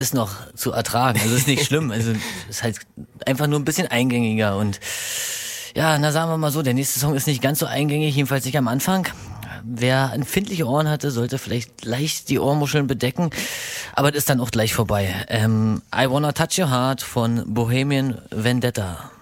ist noch zu ertragen. Also ist nicht schlimm. Also ist halt einfach nur ein bisschen eingängiger und ja, na sagen wir mal so, der nächste Song ist nicht ganz so eingängig, jedenfalls nicht am Anfang. Wer empfindliche Ohren hatte, sollte vielleicht leicht die Ohrmuscheln bedecken, aber das ist dann auch gleich vorbei. I Wanna Touch Your Heart von Bohemian Vendetta.